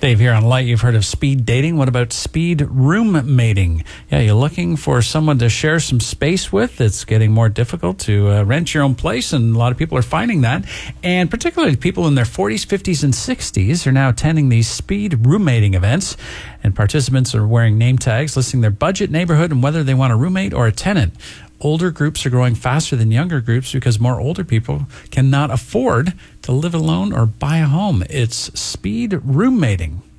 Dave here on Light. You've heard of speed dating. What about speed roommating? Yeah, you're looking for someone to share some space with. It's getting more difficult to rent your own place, and a lot of people are finding that. And particularly people in their 40s, 50s, and 60s are now attending these speed roommating events. And participants are wearing name tags listing their budget, neighborhood, and whether they want a roommate or a tenant. Older groups are growing faster than younger groups because more older people cannot afford to live alone or buy a home. It's speed roommating.